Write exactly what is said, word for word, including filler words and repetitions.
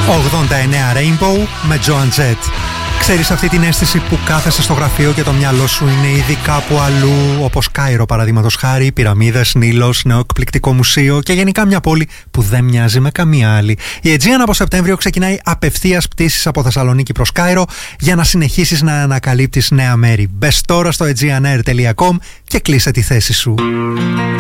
ογδόντα εννέα Rainbow με Joan Jett. Ξέρεις αυτή την αίσθηση που κάθεσαι στο γραφείο και το μυαλό σου είναι ήδη κάπου αλλού, όπως Κάιρο παραδείγματος χάρη, πυραμίδες, Νείλος, νέο εκπληκτικό μουσείο και γενικά μια πόλη που δεν μοιάζει με καμία άλλη. Η Aegean από Σεπτέμβριο ξεκινάει απευθείας πτήσεις από Θεσσαλονίκη προς Κάιρο για να συνεχίσεις να ανακαλύπτεις νέα μέρη. Μπες τώρα στο aegeanair τελεία com και κλείσε τη θέση σου.